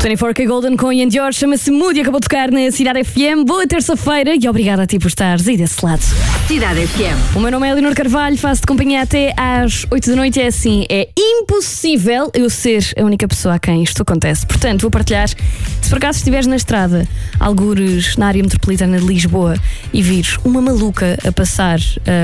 24K Golden com Ian Dior, chama-se Moody, acabou de tocar na Cidade FM. Boa terça-feira e obrigada a ti por estares aí desse lado. Cidade FM. O meu nome é Leonor Carvalho, faço-te companhia até às 8 da noite. É assim, é impossível eu ser a única pessoa a quem isto acontece. Portanto, vou partilhar. Se por acaso estiveres na estrada, algures na área metropolitana de Lisboa, e vires uma maluca a passar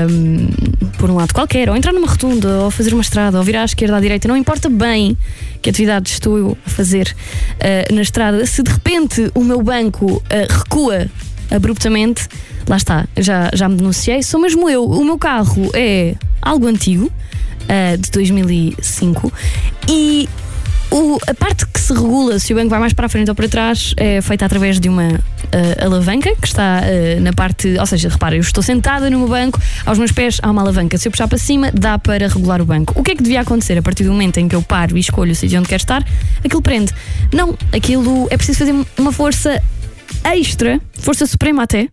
por um lado qualquer, ou entrar numa rotunda, ou fazer uma estrada, ou virar à esquerda, à direita, não importa bem que atividade estou eu a fazer na estrada, se de repente o meu banco recua abruptamente, lá está, já me denunciei, sou mesmo eu. O meu carro é algo antigo, de 2005, e a parte que se regula se o banco vai mais para a frente ou para trás é feita através de uma alavanca que está na parte, ou seja, repara, eu estou sentada no meu banco, aos meus pés há uma alavanca, se eu puxar para cima dá para regular o banco. O que é que devia acontecer? A partir do momento em que eu paro e escolho o sítio onde quero estar, aquilo prende. Não, aquilo é preciso fazer uma força extra, força suprema até,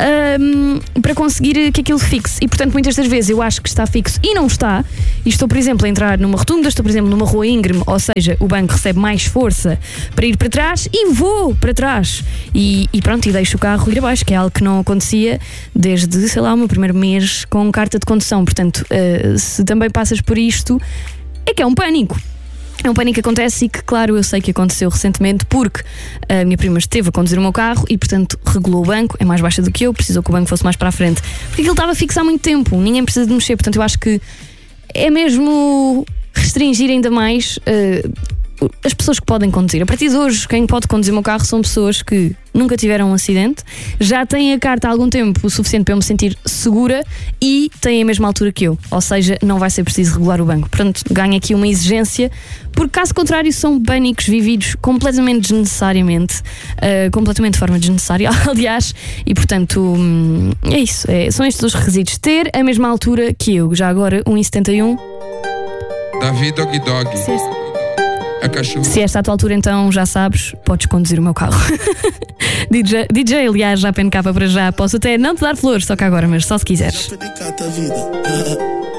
para conseguir que aquilo fixe. E portanto muitas das vezes eu acho que está fixo e não está, e estou por exemplo a entrar numa rotunda, estou por exemplo numa rua íngreme, ou seja, o banco recebe mais força para ir para trás e vou para trás e pronto, e deixo o carro ir abaixo, que é algo que não acontecia desde, sei lá, o meu primeiro mês com carta de condução. Portanto, se também passas por isto, é que é um pânico. É um pânico que acontece e que, claro, eu sei que aconteceu recentemente porque a minha prima esteve a conduzir o meu carro e, portanto, regulou o banco, é mais baixa do que eu, precisou que o banco fosse mais para a frente. Porque aquilo estava fixo há muito tempo, ninguém precisa de mexer, portanto, eu acho que é mesmo restringir ainda mais as pessoas que podem conduzir. A partir de hoje, quem pode conduzir o meu carro são pessoas que nunca tiveram um acidente, já têm a carta há algum tempo o suficiente para eu me sentir segura e têm a mesma altura que eu, ou seja, não vai ser preciso regular o banco. Portanto, ganho aqui uma exigência, porque caso contrário são pânicos vividos completamente desnecessariamente, completamente de forma desnecessária, aliás, e portanto é isso, são estes os requisitos: ter a mesma altura que eu, já agora 1,71. Davi Dog Dog. Se esta é a tua altura, então já sabes, podes conduzir o meu carro. DJ, aliás, já PNK para já. Posso até não te dar flores, só que agora, mas só se quiseres.